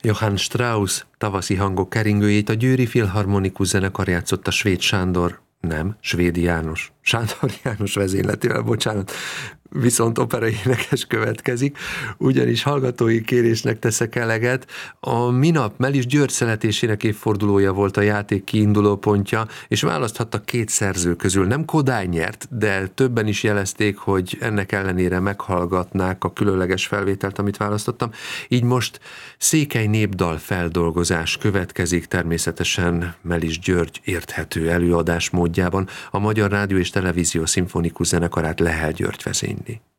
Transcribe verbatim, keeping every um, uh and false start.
Johann Strauss tavaszi hangok keringőjét a Győri Filharmonikus Zenekar játszotta Svéd Sándor, nem, Svédi János, Sándor János vezényletével, bocsánat, viszont operaénekes következik, ugyanis hallgatói kérésnek teszek eleget. A minap Melis György születésének évfordulója volt a játék kiinduló pontja, és választhattak két szerző közül. Nem Kodály nyert, de többen is jelezték, hogy ennek ellenére meghallgatnák a különleges felvételt, amit választottam. Így most Székely népdal feldolgozás következik, természetesen Melis György érthető előadás módjában. A Magyar Rádió és Televízió Szimfonikus Zenekarát Lehel György vezényli.